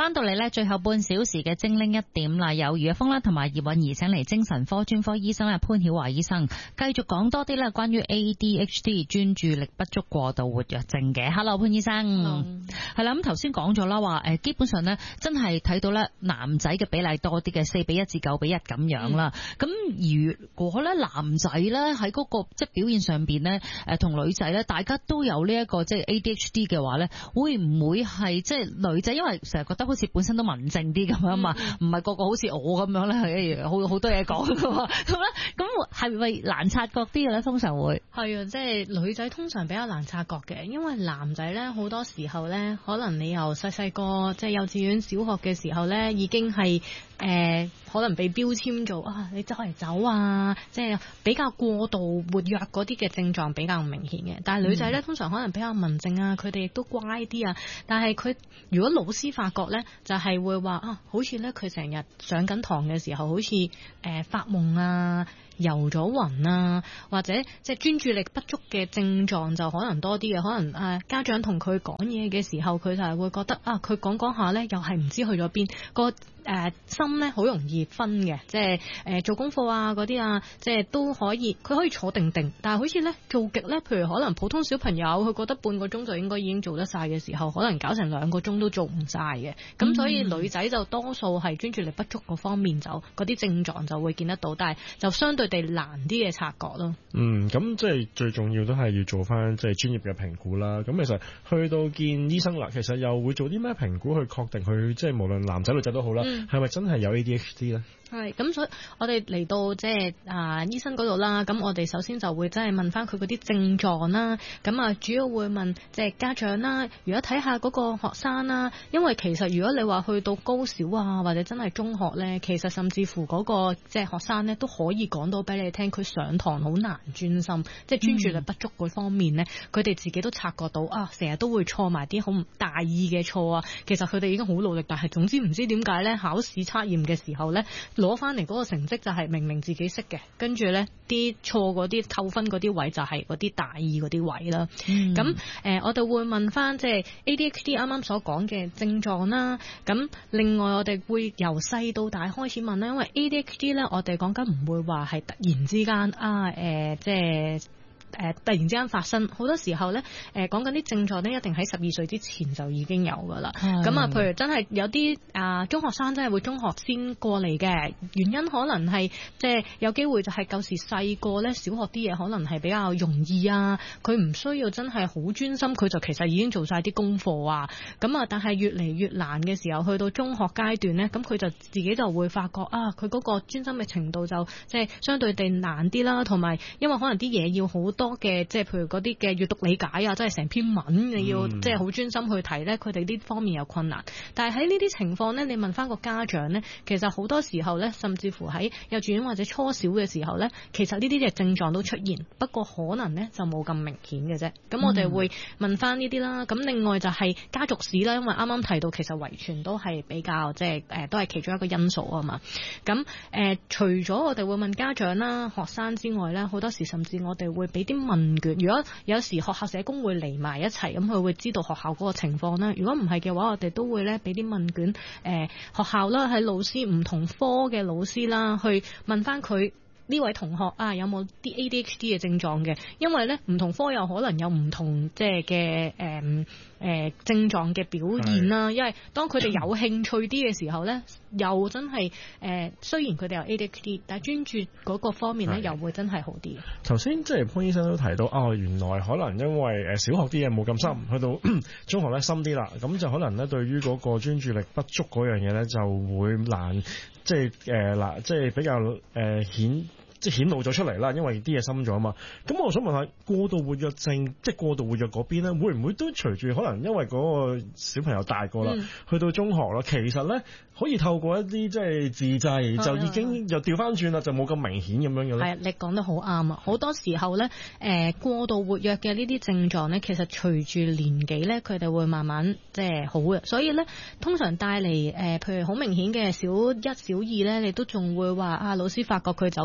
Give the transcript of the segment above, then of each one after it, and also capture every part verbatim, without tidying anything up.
翻到嚟咧，最後半小時嘅精靈一點啦，有余一峰啦，同埋葉韻儀請嚟精神科專科醫生咧潘曉華醫生，繼續講多啲咧關於 A D H D 專注力不足過度活躍症嘅。Hello 潘醫生，係啦，咁頭先講咗啦，話誒基本上咧真係睇到咧男仔嘅比例多啲嘅，四比一至九比一咁樣啦。咁、嗯、如果咧男仔咧喺嗰個即係表現上邊咧，誒同女仔咧，大家都有呢一個即係 A D H D 嘅話咧，會唔會係即係女仔？因為成日覺得好似本身都文靜啲咁樣嘛，唔係個個好似我咁樣咧，係好好多嘢講噶嘛。咁咧，咁係咪難察覺啲嘅咧？通常會係啊，即係女仔通常比較難察覺嘅，因為男仔咧好多時候咧，可能你由細細個即係幼稚園、小學嘅時候咧，已經係誒、呃、可能被標籤做啊，你走嚟走啊，即係比較過度活躍嗰啲嘅症狀比較明顯嘅。但係女仔咧、嗯、通常可能比較文靜啊，佢哋亦都乖啲啊。但係佢如果老師發覺咧，就係、是、會話啊，好似咧佢成日上緊堂嘅時候，好似誒、呃、發夢啊、遊咗魂啊，或者即係專注力不足嘅症狀就可能多啲嘅。可能誒、呃、家長同佢講嘢嘅時候，佢就係會覺得啊，佢講講下咧，又係唔知去咗邊個。誒、呃、心咧好容易分嘅，即係誒、呃、做功課啊嗰啲啊，即係都可以，佢可以坐定定，但係好似咧做極咧，譬如可能普通小朋友佢覺得半個鐘就應該已經做得晒嘅時候，可能搞成兩個鐘都做唔晒嘅。咁、嗯、所以女仔就多數係專注力不足嗰方面就嗰啲症狀就會見得到，但係就相對地難啲嘅察覺咯。 嗯，咁即係最重要都係要做翻即係專業嘅評估啦。咁其實去到見醫生啦，其實又會做啲咩評估去確定佢即係無論男仔女仔都好啦。係、嗯、咪真係有 A D H D 咧？ 係咁，所以我哋嚟到即係啊醫生嗰度啦。咁我哋首先就會真係問翻佢嗰啲症狀啦。咁啊，主要會問即係家長啦。如果睇下嗰個學生啦，因為其實如果你話去到高小啊，或者真係中學咧，其實甚至乎嗰個即係學生咧都可以講到俾你聽，佢上堂好難專心，即係專注力不足嗰方面咧，佢、嗯、哋自己都察覺到啊，成日都會錯埋啲好唔大意嘅錯啊。其實佢哋已經好努力，但係總之唔知點解咧，考試測驗嘅時候咧，攞翻嚟嗰個成績就係明明自己識嘅，跟住咧啲錯嗰啲扣分嗰啲位就係嗰啲大意嗰啲位啦。咁、嗯、誒、呃，我哋會問翻即係 A D H D 啱啱所講嘅症狀啦。咁另外我哋會由細到大開始問啦，因為 A D H D 咧，我哋講緊唔會話係突然之間啊誒、呃，即係。誒、呃，突然之間發生，好多時候咧，誒講緊啲症狀咧，一定喺十二歲之前就已經有噶啦。咁啊，譬如真係有啲啊、呃、中學生真係會中學先過嚟嘅，原因可能係即係有機會就係舊時細個咧，小學啲嘢可能係比較容易啊，佢唔需要真係好專心，佢就其實已經做晒啲功課啊。咁啊，但係越嚟越難嘅時候，去到中學階段咧，咁佢就自己就會發覺啊，佢嗰個專心嘅程度就即係相對地難啲啦，同埋因為可能啲嘢要好多嘅，即係譬如嗰啲嘅閱讀理解啊，即係成篇文你要即係好專心去睇咧，佢哋呢方面有困難。但係喺呢啲情況咧，你問翻個家長咧，其實好多時候咧，甚至乎喺幼稚園或者初小嘅時候咧，其實呢啲嘅症狀都出現，不過可能咧就冇咁明顯嘅啫。咁我哋會問翻呢啲啦。咁另外就係家族史啦，因為啱啱提到其實遺傳都係比較即係誒，都係其中一個因素啊嘛。咁誒、呃，除咗我哋會問家長啦、學生之外咧，好多時甚至我哋會俾啲問卷。如果有時學校社工會嚟埋一齊，咁佢會知道學校嗰個情況啦。如果唔係嘅話，我哋都會咧俾啲問卷，誒、呃，學校啦，喺老師唔同科嘅老師啦，去問翻佢呢位同學啊，有冇啲 A D H D 嘅症狀嘅？因為咧唔同科有可能有唔同即係嘅誒誒症狀嘅表現啦。因為當佢哋有興趣啲嘅時候咧，又真係誒、呃，雖然佢哋有 A D H D， 但係專注嗰個方面咧，又會真係好啲。頭先即係潘醫生都提到啊、哦，原來可能因為誒小學啲嘢冇咁深，去到中學咧深啲啦，咁就可能咧對於嗰個專注力不足嗰樣嘢咧就會難，即係誒嗱，即係比較誒、呃、顯。即係顯露咗出嚟啦，因為啲嘢深咗啊嘛。咁我想問下，過度活躍症，即係過度活躍嗰邊咧，會唔會都隨住可能因為嗰個小朋友大個啦、嗯，去到中學啦，其實咧可以透過一啲即係自制，就已經又調翻轉啦，就冇咁明顯咁樣嘅咧。係，你講得好啱啊！好多時候咧，誒、呃、過度活躍嘅呢啲症狀咧，其實隨住年紀咧，佢哋會慢慢即係好嘅。所以咧，通常帶嚟誒，譬如好明顯嘅小一、小二咧，你都仲會話啊，老師發覺佢走出壞。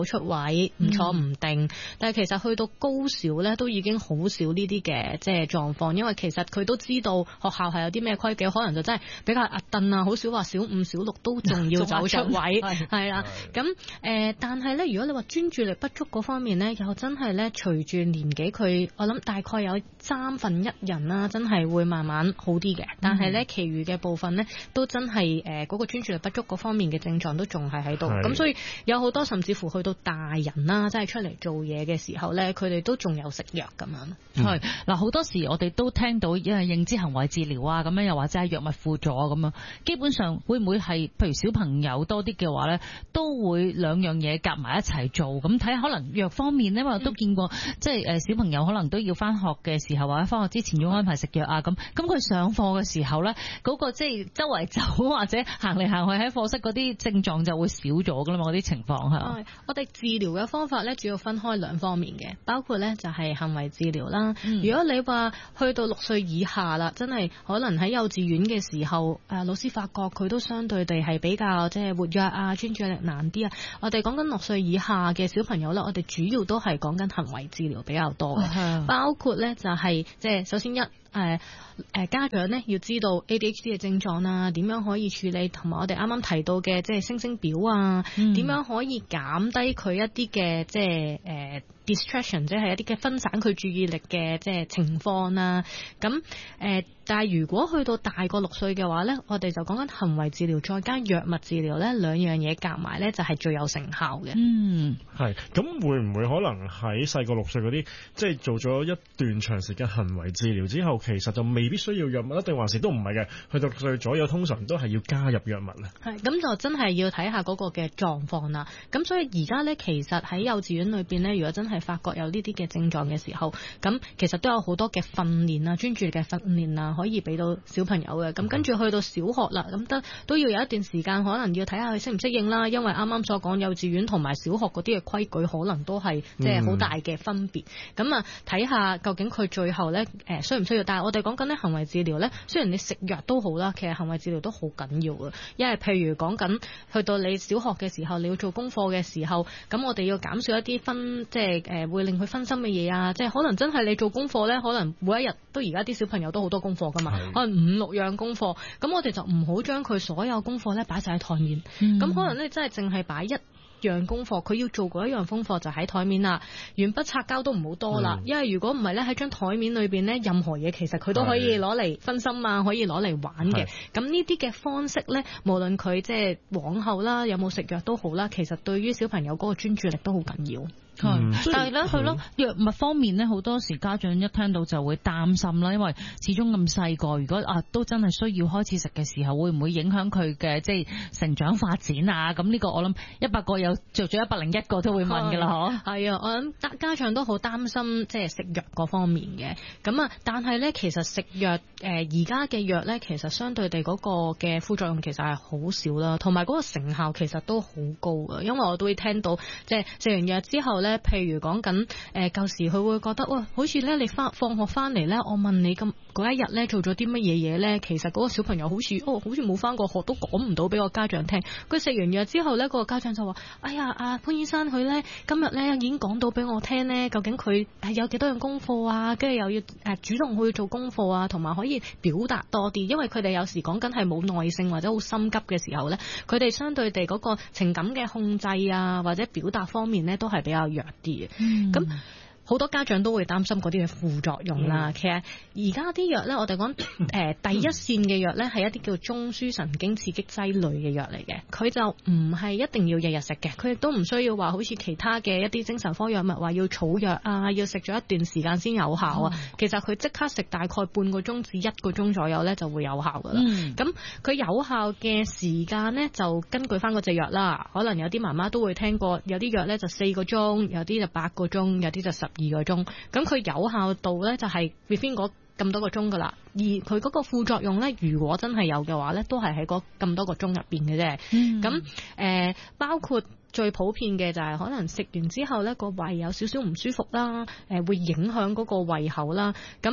位，唔坐唔定。嗯、但係其實去到高小咧，都已經好少呢啲嘅即係狀況，因為其實佢都知道學校係有啲咩規矩，可能就真係比較壓凳啊，好少話小五小六都仲要走出位，係啦。咁誒、呃，但係咧，如果你話專注力不足嗰方面咧，又真係咧，隨住年紀，佢我諗大概有三分一人啦，真係會慢慢好啲嘅。但係咧，其餘嘅部分咧，都真係誒嗰個專注力不足嗰方面嘅症狀都仲係喺度。咁所以有好多甚至乎去到大人啦，真係出嚟做嘢嘅時候咧，佢哋都仲有食藥咁樣。 係嗱，好多時我哋都聽到因為認知行為治療啊，咁樣又或者係藥物輔助啊咁樣。基本上會唔會係譬如小朋友多啲嘅話咧，都會兩樣嘢夾埋一齊做？咁睇下可能藥方面咧，因為我都見過，嗯、即係誒小朋友可能都要翻學嘅時候或者翻學之前要安排食藥啊咁。咁佢上課嘅時候咧，嗰、嗰個即係周圍走或者行嚟行去喺課室嗰啲症狀就會少咗噶啦嘛，嗰啲情況係。 我哋治療嘅方法咧，主要分開兩方面嘅，包括咧就係行為治療啦。嗯、如果你話去到六歲以下啦，真係可能喺幼稚園嘅時候，誒老師發覺佢都相對地係比較即係活躍啊，專注力難啲啊。我哋講緊六歲以下嘅小朋友啦，我哋主要都係講緊行為治療比較多嘅，嗯、包括咧就係即係首先一。誒誒家長咧要知道 A D H D 嘅症狀啊，點樣可以處理，同埋我哋啱啱提到嘅即係星星表啊，點、嗯、樣可以減低佢一啲嘅即係誒 distraction， 即係一啲嘅分散佢注意力嘅即係情況啦。咁誒、呃，但係如果去到大過六歲嘅話咧，我哋就講緊行為治療再加藥物治療咧，兩樣嘢夾埋咧就係最有成效嘅。嗯， 係。咁會唔會可能喺細過六歲嗰啲，即係做咗一段長時間行為治療之後，其實就未必需要藥物，一定還是都唔係嘅？去到六歲左右，通常都係要加入藥物咧。 係，咁就真係要睇下嗰個嘅狀況啦。咁所以而家咧，其實喺幼稚園裏邊咧，如果真係發覺有呢啲嘅症狀嘅時候，咁其實都有好多嘅訓練啊、專注力嘅訓練啊，可以俾到小朋友嘅。咁跟住去到小學啦，咁都都要有一段時間，可能要睇下佢適唔適應啦。因為啱啱所講幼稚園同埋小學嗰啲嘅規矩，可能都係即係好大嘅分別。咁啊、嗯，睇下究竟佢最後咧誒需唔需要？但係我哋講緊咧行為治療咧，雖然你食藥都好啦，其實行為治療都好緊要嘅。因為譬如講緊去到你小學嘅時候，你要做功課嘅時候，咁我哋要減少一啲分，即係誒會令佢分心嘅嘢啊。即係可能真係你做功課咧，可能每一日都而家啲小朋友都好多功課噶嘛，是可能五六樣功課，咁我哋就唔好將佢所有功課咧擺晒喺台面，咁、嗯、可能咧真係淨係擺一樣功課，佢要做嗰一樣功課就喺台面啦，鉛筆擦膠都唔好多啦，嗯、因為如果唔係咧喺張台面裏邊咧，任何嘢其實佢都可以攞嚟分心啊，可以攞嚟玩嘅。咁呢啲嘅方式咧，無論佢即係往後啦，有冇食藥都好啦，其實對於小朋友嗰個專注力都好緊要。 嗯、但係咧，係咯，藥物方面咧，好多時家長一聽到就會擔心啦，因為始終咁細個，如果啊都真係需要開始食嘅時候，會唔會影響佢嘅即係成長發展啊？咁呢個我諗一百個有做咗一百零一個都會問㗎啦，嗬？係啊，我諗家家長都好擔心即係食藥嗰方面嘅。咁啊，但係咧，其實食藥誒而家嘅藥咧，其實相對地嗰個嘅副作用其實係好少啦，同埋嗰個成效其實都好高㗎。因為我都會聽到即係食完藥之後咧。譬如講緊誒舊時佢會覺得喂，好似咧你翻放學翻嚟咧，我問你咁嗰一日咧做咗啲乜嘢嘢咧，其實嗰個小朋友好似哦，好似冇翻過學，都講唔到俾個家長聽。佢食完藥之後咧，個家長就話：哎呀，阿潘醫生佢咧今日咧已經講到俾我聽咧，究竟佢係有幾多樣功課啊？跟住又要誒主動去做功課啊，同埋可以表達多啲。因為佢哋有時講緊係冇耐性或者好心急嘅時候咧，佢哋相對地嗰個情感嘅控制啊，或者表達方面咧都係比較弱啲嘅，咁好、嗯、多家長都會擔心嗰啲嘅副作用啦。嗯、其實而家啲藥咧，我哋講誒第一線嘅藥咧，係一啲叫中樞神經刺激劑類嘅藥嚟嘅，佢就唔係一定要日日食嘅，佢亦都唔需要話好似其他嘅一啲精神科藥物話要儲藥啊，要食咗一段時間先有效啊。嗯、其實佢即刻食大概半個鐘至一個鐘左右咧就會有效噶啦。咁佢、嗯、有效嘅時間咧就根據翻嗰隻藥啦，可能有啲媽媽都會聽過，有啲藥咧就四個鐘，有啲就八個鐘，有啲就十二個鐘。咁佢有效度咧就係 within 嗰咁多個鐘噶啦，而佢嗰個副作用咧，如果真係有嘅話咧，都係喺嗰咁多個鐘入邊嘅啫。咁誒、嗯呃，包括最普遍嘅就係可能食完之後咧個胃有少少唔舒服啦，誒、呃、會影響嗰個胃口啦。咁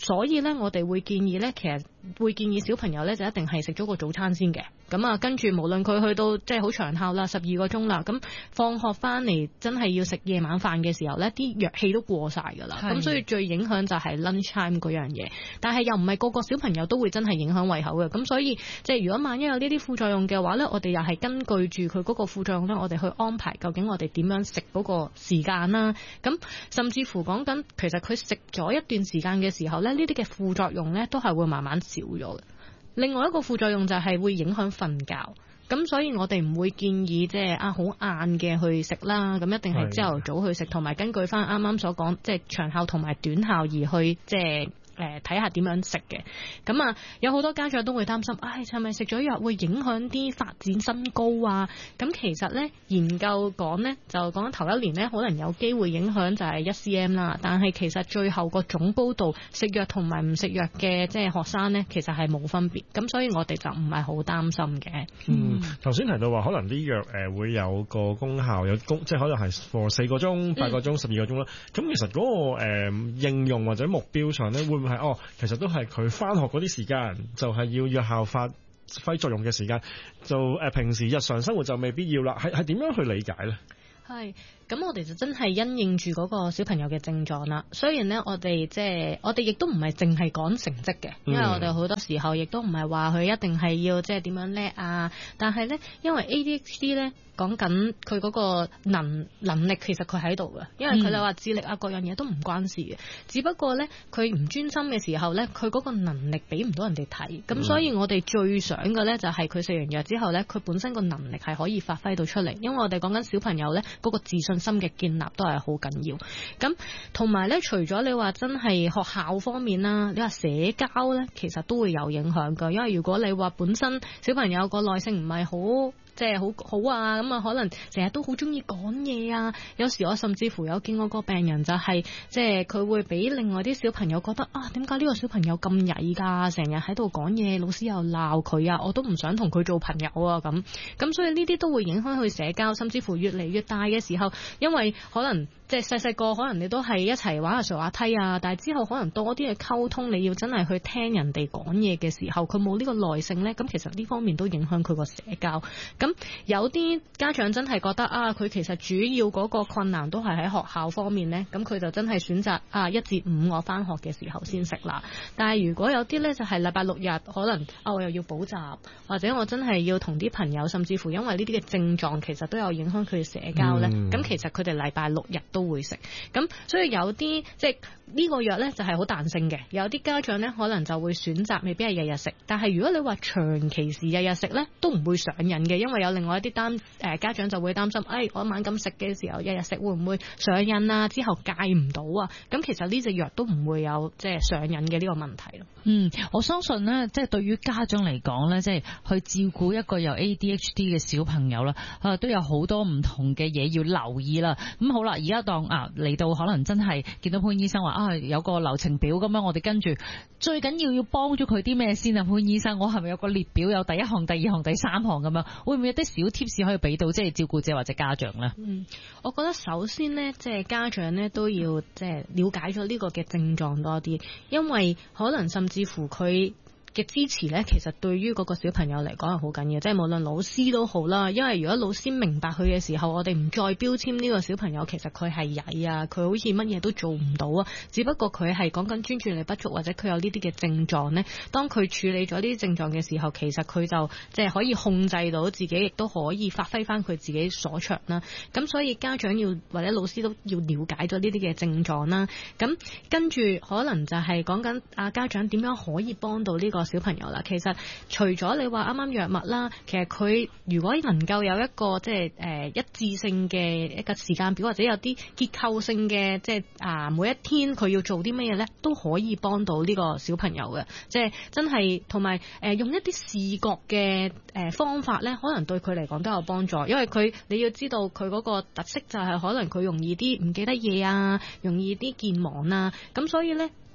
所以咧，我哋會建議咧，其實會建議小朋友咧就一定係食咗個早餐先嘅。咁啊，跟住無論佢去到即係好長效啦，十二個鐘啦，咁放學翻嚟真係要食夜晚飯嘅時候咧，啲藥氣都過晒㗎啦。咁所以最影響就係 lunch time 嗰樣嘢。但係又唔係個個小朋友都會真係影響胃口嘅。咁所以即係如果萬一有呢啲副作用嘅話咧，我哋又係根據住佢嗰個副作用咧，我哋去安排究竟我哋點樣食嗰個時間啦。咁甚至乎講緊其實佢食咗一段時間嘅時候咧，呢啲嘅副作用咧都係會慢慢少咗嘅。另外一個副作用就係會影響瞓覺，咁所以我哋唔會建議即係啊好晏嘅去食啦，咁一定係朝頭早去食，同埋根據翻啱啱所講，即係長效同埋短效而去即係。誒睇下點樣食嘅，咁啊有好多家長都會擔心，唉係咪食咗藥會影響啲發展身高啊？咁其實咧研究講咧就講頭一年咧可能有機會影響就係一 cm 啦，但係其實最後個總高度食藥同埋唔食藥嘅即係學生咧其實係冇分別，咁所以我哋就唔係好擔心嘅。 嗯，頭先提到話可能啲藥誒會有個功效，有功即係可能係 for 四個鐘、八個鐘、十二個鐘啦。咁其實嗰個誒應用或者目標上咧會。係哦，其實都係佢翻學嗰啲時間，就係、是、要藥效發揮作用嘅時間，就誒、呃、平時日常生活就未必要啦。係係點樣去理解咧？ 係，咁我哋就真係因應住嗰個小朋友嘅症狀啦。雖然咧，我哋即係我哋亦都唔係淨係講成績嘅，因為我哋好多時候亦都唔係話佢一定係要即係點樣叻啊。但係咧，因為 A D H D 咧。講緊佢嗰個能能力，其實佢喺度嘅，因為佢哋話智力啊各樣嘢都唔關事嘅，只不過咧佢唔專心嘅時候咧，佢嗰個能力俾唔到人哋睇，咁、嗯、所以我哋最想嘅咧就係佢食完藥之後咧，佢本身個能力係可以發揮到出嚟，因為我哋講緊小朋友咧嗰個自信心嘅建立都係好緊要。咁同埋咧，除咗你話真係學校方面啦，你話社交咧，其實都會有影響㗎，因為如果你話本身小朋友個耐性唔係好。即係好好啊，咁啊可能成日都好中意講嘢啊。有時我甚至乎有見過個病人就係、是，即係佢會俾另外啲小朋友覺得啊，點解呢個小朋友咁曳㗎？成日喺度講嘢，老師又鬧佢啊，我都唔想同佢做朋友啊咁。咁所以呢啲都會影響佢社交，甚至乎越嚟越大嘅時候，因為可能即係細細個可能你都係一齊玩下滑梯啊，但係之後可能多啲嘅溝通，你要真係去聽人哋講嘢嘅時候，佢冇呢個耐性咧，咁其實呢方面都影響佢個社交。咁有啲家長真係覺得啊，佢其實主要嗰個困難都係喺學校方面呢，咁佢就真係選擇啊一至五我返學嘅時候先食啦。但係如果有啲呢，就係禮拜六日可能啊我又要補習，或者我真係要同啲朋友，甚至乎因為呢啲嘅症狀其實都有影響佢嘅社交呢。咁、嗯、其實佢哋禮拜六日都會食。咁所以有啲即係呢個藥呢，就係好彈性嘅，有啲家長呢，可能就會選擇未必係日日食。但係如果你話長期時日日食呢，都唔會上癮嘅，因為有另外一啲擔誒家長就會擔心，誒、哎、我猛咁食嘅時候，日日食會唔會上癮啊？之後戒唔到啊？咁其實呢隻藥都唔會有即係上癮嘅呢個問題咯。 嗯，我相信呢，即係對於家長嚟講呢，即係去照顧一個有 A D H D 嘅小朋友啦，啊都有好多唔同嘅嘢要留意啦。咁好啦，而家當啊嚟到可能真係見到潘醫生話啊有個流程表咁樣，我哋跟住最緊要要幫咗佢啲咩先啊？潘醫生，我係咪有個列表有第一項、第二項、第三項咁樣？會唔會有啲小貼士可以俾到即係照顧者或者家長咧？ 嗯，我覺得首先咧，即係家長咧都要即係了解咗呢個嘅症狀多啲，因為可能甚至乎佢嘅支持咧，其實對於嗰個小朋友嚟講係好緊要，即係無論老師都好啦。因為如果老師明白佢嘅時候，我哋唔再標籤呢個小朋友，其實佢係曳啊，佢好似乜嘢都做唔到啊。只不過佢係講緊專注力不足，或者佢有呢啲嘅症狀呢。當佢處理咗呢啲症狀嘅時候，其實佢就即係可以控制到自己，亦都可以發揮翻佢自己所長啦。咁所以家長要或者老師都要了解咗呢啲嘅症狀啦。咁跟住可能就係講緊啊家長點樣可以幫到呢個小朋友啦。其實除咗你話啱啱藥物啦，其實佢如果能夠有一個即係誒一致性嘅一個時間表，或者有啲結構性嘅即係啊每一天佢要做啲乜嘢咧，都可以幫到呢個小朋友嘅。即係真係同埋誒用一啲視覺嘅誒方法咧，可能對佢嚟講都有幫助。因為佢你要知道佢嗰個特色就係可能佢容易啲唔記得嘢啊，容易啲健忘啊，咁所以咧。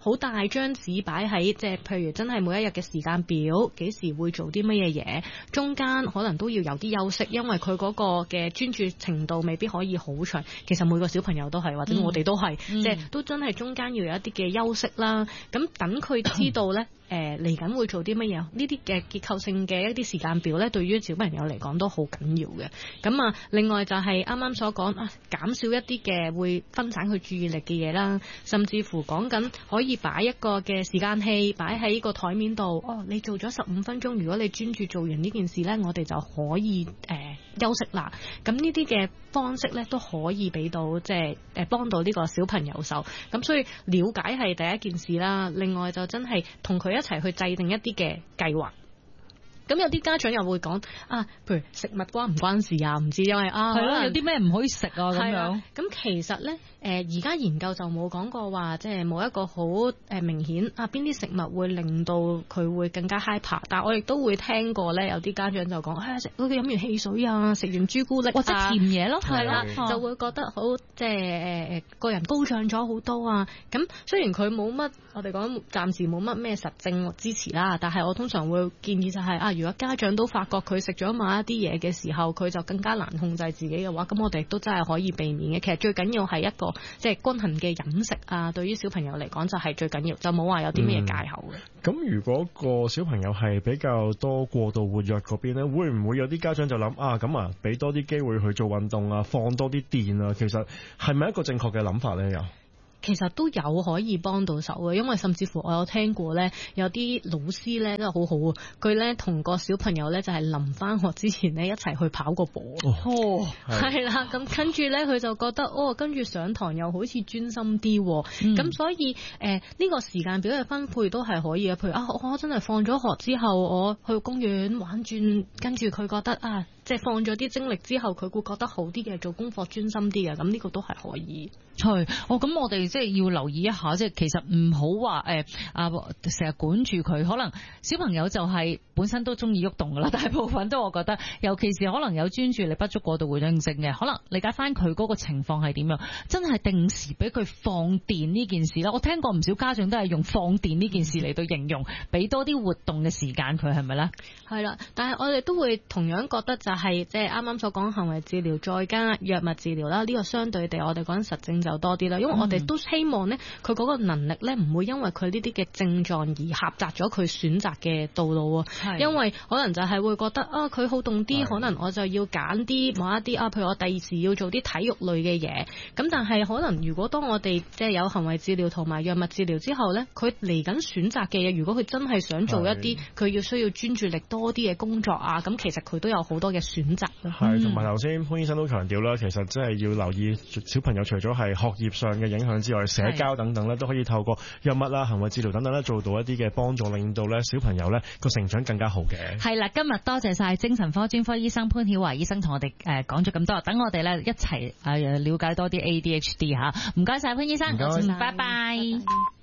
好大張紙擺喺即係譬如真係每一日嘅時間表，幾時會做啲乜嘢嘢，中間可能都要有啲休息，因為佢嗰個嘅專注程度未必可以好長。其實每個小朋友都係，或者我哋都係， 嗯、 即係都真係中間要有一啲嘅休息啦。咁等佢知道咧。誒嚟緊會做啲乜嘢？呢啲嘅結構性嘅一啲時間表咧，對於小朋友嚟講都好緊要嘅。咁啊，另外就係啱啱所講啊，減少一啲嘅會分散佢注意力嘅嘢啦，甚至乎講緊可以擺一個嘅時間器擺喺個台面度。哦，你做咗十五分鐘，如果你專注做完呢件事咧，我哋就可以誒、呃、休息啦。咁呢啲嘅方式咧都可以俾到即係誒幫到呢個小朋友手。咁所以了解係第一件事啦。另外就真係同佢一齊去制定一啲嘅計劃。咁有啲家長又會講啊，譬如食物關唔關事啊？唔知因為啊， 係咯，有啲咩唔可以食啊咁樣。 咁其實咧，誒而家研究就冇講過話，即係冇一個好誒明顯啊邊啲食物會令到佢會更加 hyper。但係我亦都會聽過咧，有啲家長就講，啊食佢飲完汽水啊，食完朱古力或者甜嘢咯， 係啦，就會覺得好即係誒個人高漲咗好多啊。咁雖然佢冇乜，我哋講暫時冇乜咩實證支持啦，但係我通常會建議就係啊。如果家長都發覺佢食咗某一啲嘢嘅時候，佢就更加難控制自己嘅話，咁我哋都真係可以避免嘅。其實最緊要係一個即係均衡嘅飲食啊，對於小朋友嚟講就係最緊要，就冇話有啲咩戒口嘅。 咁、嗯、如果個小朋友係比較多過度活躍嗰邊咧，會唔會有啲家長就諗啊咁啊，俾多啲機會去做運動啊，放多啲電啊？其實係咪一個正確嘅諗法咧？又？ 其實都有可以幫到手嘅，因為甚至乎我有聽過咧，有啲老師咧真係好好啊，佢咧同個小朋友咧就係臨翻學之前咧一齊去跑個步。哦，係啦，咁跟住咧佢就覺得哦，跟住上堂又好似專心啲，咁、嗯、所以誒呢、呃這個時間表嘅分配都係可以嘅。譬如啊，我真係放咗學之後，我去公園玩轉，跟住佢覺得啊，即係放咗啲精力之後，佢會覺得好啲嘅，做功課專心啲嘅，咁呢個都係可以。 係，哦，咁我哋即係要留意一下，即係其實唔好話誒啊，成日管住佢。可能小朋友就係本身都中意喐動噶啦，大部分都我覺得，尤其是可能有專注力不足過度活躍症嘅，可能理解翻佢嗰個情況係點樣，真係定時俾佢放電呢件事啦。我聽過唔少家長都係用放電呢件事嚟到形容，俾多啲活動嘅時間佢，係咪咧？係啦，但係我哋都會同樣覺得就係即係啱啱所講行為治療再加藥物治療啦，呢、這個相對地我哋講實證就多啲啦，因為我哋都希望咧，佢嗰個能力咧唔會因為佢呢啲嘅症狀而狹窄咗佢選擇嘅道路喎。因為可能就係會覺得啊，佢好動啲，可能我就要揀啲某一啲啊，譬如我第二時要做啲體育類嘅嘢。咁但係可能如果當我哋即係有行為治療同埋藥物治療之後咧，佢嚟緊選擇嘅嘢，如果佢真係想做一啲佢要需要專注力多啲嘅工作啊，咁其實佢都有好多嘅選擇咯。 係，同埋頭先潘醫生都強調啦，其實真係要留意小朋友除咗係學業上嘅影響之外，社交等等咧都可以透過藥物啦、行為治療等等咧做到一啲嘅幫助，令到咧小朋友咧個成長更加好嘅。係啦， 今日多謝晒精神科專科醫生潘曉華醫生同我哋誒講咗咁多，等我哋咧一齊誒了解多啲 A D H D 吓，唔該晒潘醫生， 唔該， 拜拜。拜拜。